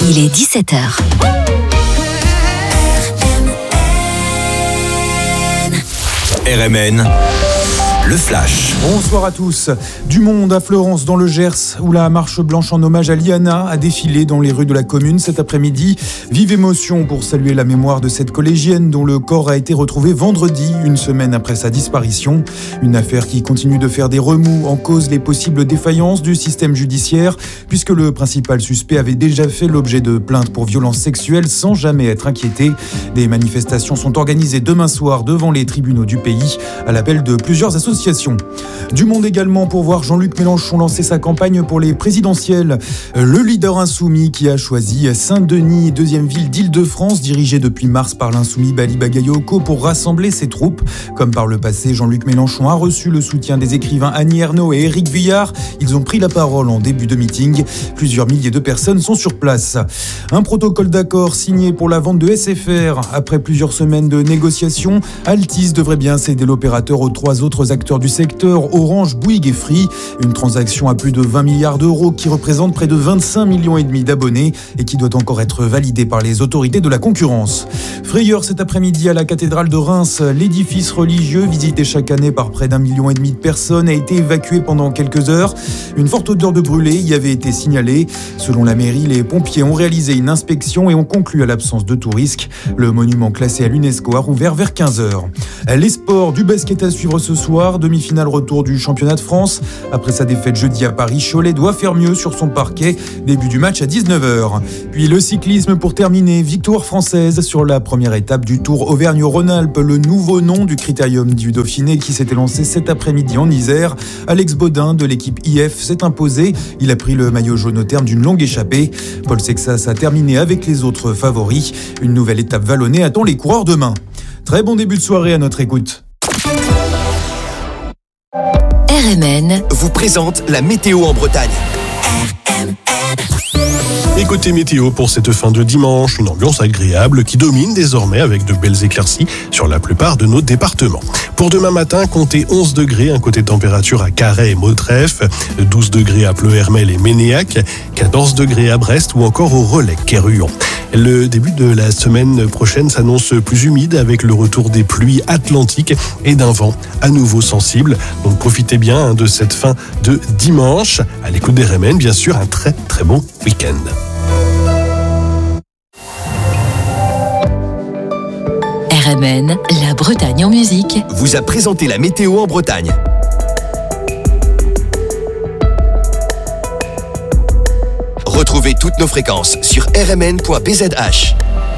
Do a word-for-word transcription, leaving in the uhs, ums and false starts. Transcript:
Il est dix-sept heures. R M N, le flash. Bonsoir à tous. Du monde à Fleurance dans le Gers, où la marche blanche en hommage à Liana a défilé dans les rues de la commune cet après-midi. Vive émotion pour saluer la mémoire de cette collégienne dont le corps a été retrouvé vendredi, une semaine après sa disparition. Une affaire qui continue de faire des remous, en cause les possibles défaillances du système judiciaire, puisque le principal suspect avait déjà fait l'objet de plaintes pour violences sexuelles sans jamais être inquiété. Des manifestations sont organisées demain soir devant les tribunaux du pays, à l'appel de plusieurs associations. Du monde également pour voir Jean-Luc Mélenchon lancer sa campagne pour les présidentielles. Le leader insoumis qui a choisi Saint-Denis, deuxième ville d'Île-de-France, dirigée depuis mars par l'insoumis Bali Bagayoko pour rassembler ses troupes. Comme par le passé, Jean-Luc Mélenchon a reçu le soutien des écrivains Annie Ernaux et Éric Vuillard. Ils ont pris la parole en début de meeting. Plusieurs milliers de personnes sont sur place. Un protocole d'accord signé pour la vente de S F R. Après plusieurs semaines de négociations, Altice devrait bien céder l'opérateur aux trois autres acteurs du secteur, Orange, Bouygues et Free. Une transaction à plus de vingt milliards d'euros qui représente près de vingt-cinq millions et demi d'abonnés et qui doit encore être validée par les autorités de la concurrence. Frayeur cet après-midi à la cathédrale de Reims. L'édifice religieux, visité chaque année par près d'un million et demi de personnes, a été évacué pendant quelques heures. Une forte odeur de brûlé y avait été signalée. Selon la mairie, les pompiers ont réalisé une inspection et ont conclu à l'absence de tout risque. Le monument classé à l'UNESCO a rouvert vers quinze heures. Les sports, du basket à suivre ce soir. Demi-finale retour du championnat de France. Après sa défaite jeudi à Paris, Cholet doit faire mieux sur son parquet. Début du match à dix-neuf heures. Puis le cyclisme pour terminer. Victoire française sur la première étape du Tour Auvergne-Rhône-Alpes. Le nouveau nom du critérium du Dauphiné qui s'était lancé cet après-midi en Isère. Alex Baudin de l'équipe I F s'est imposé. Il a pris le maillot jaune au terme d'une longue échappée. Paul Sexas a terminé avec les autres favoris. Une nouvelle étape vallonnée attend les coureurs demain. Très bon début de soirée à notre écoute. R M N vous présente la météo en Bretagne. Et côté météo pour cette fin de dimanche, une ambiance agréable qui domine désormais avec de belles éclaircies sur la plupart de nos départements. Pour demain matin, comptez onze degrés, un côté température à Carhaix et Mautreffe, douze degrés à Pleuhermel et Ménéac, quatorze degrés à Brest ou encore au Relecq et Ruan. Le début de la semaine prochaine s'annonce plus humide avec le retour des pluies atlantiques et d'un vent à nouveau sensible. Donc profitez bien de cette fin de dimanche. À l'écoute des R M N, bien sûr, un très très bon week-end. R M N, la Bretagne en musique, vous a présenté la météo en Bretagne. Retrouvez toutes nos fréquences sur r m n point b z h.